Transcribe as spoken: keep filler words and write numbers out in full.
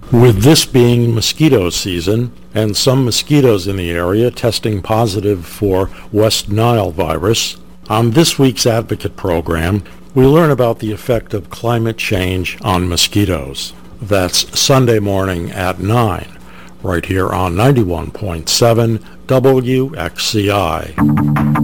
With this being mosquito season, and some mosquitoes in the area testing positive for West Nile virus, on this week's Advocate program, we learn about the effect of climate change on mosquitoes. That's Sunday morning at nine, right here on ninety-one point seven W X C I.